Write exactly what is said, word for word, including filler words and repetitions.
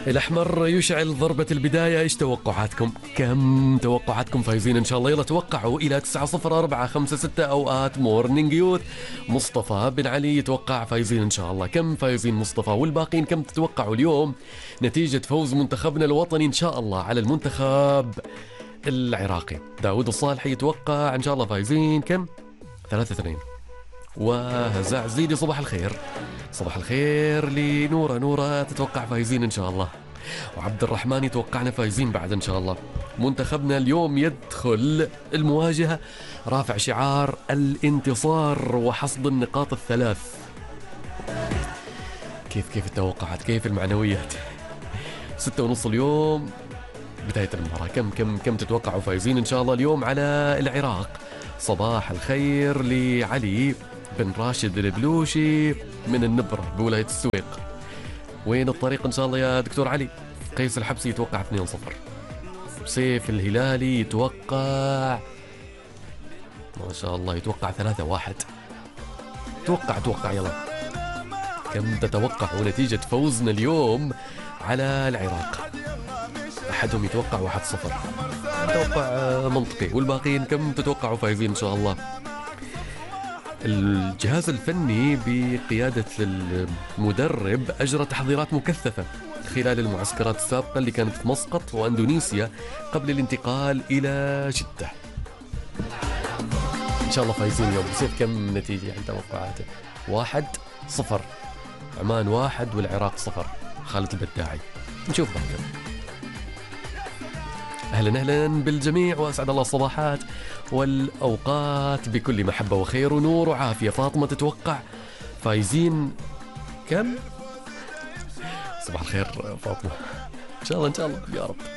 الأحمر يشعل ضربة البداية. إيش توقعاتكم؟ كم توقعاتكم فايزين إن شاء الله؟ يلا توقعوا إلى تسعة صفر أربعة خمسة ستة أوقات مورنينج يوث. مصطفى بن علي يتوقع فايزين إن شاء الله. كم فايزين مصطفى؟ والباقين كم تتوقعوا اليوم نتيجة فوز منتخبنا الوطني إن شاء الله على المنتخب العراقي؟ داود الصالحي يتوقع إن شاء الله فايزين كم؟ ثلاثة اثنين. وهزاع عزيزي صباح الخير. صباح الخير لنورة. نورة تتوقع فايزين إن شاء الله. وعبد الرحمن يتوقعنا فايزين بعد إن شاء الله. منتخبنا اليوم يدخل المواجهة رافع شعار الانتصار وحصد النقاط الثلاث. كيف كيف التوقعات؟ كيف المعنويات؟ ستة ونص اليوم بداية المباراة. كم كم كم تتوقعوا فايزين إن شاء الله اليوم على العراق؟ صباح الخير لعلي بن راشد البلوشي من النبرة بولاية السويق. وين الطريق إن شاء الله يا دكتور علي؟ قيس الحبسي يتوقع اثنين صفر. سيف الهلالي يتوقع ما شاء الله يتوقع ثلاثة واحد. توقع توقع يلا. كم تتوقعوا نتيجة فوزنا اليوم على العراق؟ أحدهم يتوقع واحد صفر. توقع منطقي. والباقين كم تتوقعوا فايزين إن شاء الله؟ الجهاز الفني بقيادة المدرب أجرى تحضيرات مكثفة خلال المعسكرات السابقة اللي كانت في مسقط وأندونيسيا قبل الانتقال إلى جدة. إن شاء الله فايزين اليوم. سيف كم نتيجة يعني توقعاته؟ واحد صفر. عمان واحد والعراق صفر. خالد البداعي. نشوف بعدين. أهلا أهلا بالجميع وأسعد الله الصباحات والأوقات بكل محبة وخير ونور وعافية. فاطمة تتوقع فايزين كم؟ صباح الخير فاطمة. إن شاء الله إن شاء الله يا رب.